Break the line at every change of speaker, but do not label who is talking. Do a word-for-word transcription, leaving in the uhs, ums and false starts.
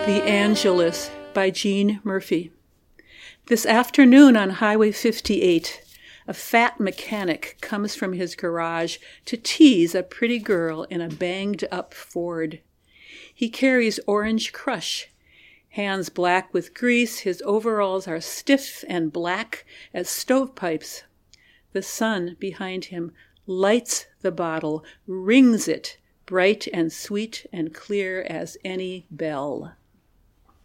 The Angelus by Gene Murphy. This afternoon on Highway fifty-eight, a fat mechanic comes from his garage to tease a pretty girl in a banged-up Ford. He carries Orange Crush. Hands black with grease, his overalls are stiff and black as stovepipes. The sun behind him lights the bottle, rings it, bright and sweet and clear as any bell.